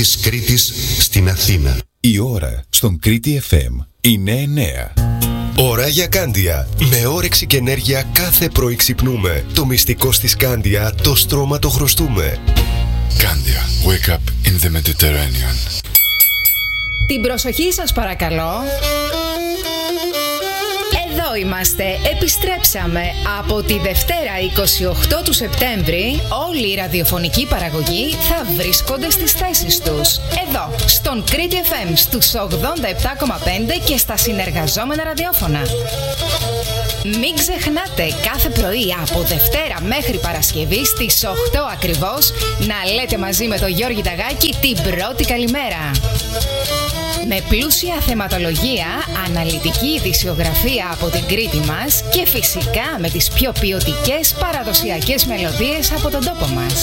της Κρήτης στην Αθήνα. Η ώρα στον Κρήτη FM είναι 9. Ώρα για Κάνδια. Με όρεξη και ενέργεια κάθε πρωί ξυπνούμε. Το μυστικό στη Κάνδια, το στρώμα το χρωστούμε. Κάνδια. Wake up in the Mediterranean. Την προσοχή σας παρακαλώ. Εδώ είμαστε, επιστρέψαμε. Από τη Δευτέρα 28 του Σεπτέμβρη όλοι οι ραδιοφωνικοί παραγωγοί θα βρίσκονται στις θέσεις τους. Εδώ, στον Κρήτη FM, στους 87,5 και στα συνεργαζόμενα ραδιόφωνα. Μην ξεχνάτε κάθε πρωί από Δευτέρα μέχρι Παρασκευή στις 8 ακριβώς να λέτε μαζί με τον Γιώργη Ταγάκη την πρώτη καλημέρα. Με πλούσια θεματολογία, αναλυτική ειδησιογραφία από την Κρήτη μας και φυσικά με τις πιο ποιοτικές παραδοσιακές μελωδίες από τον τόπο μας.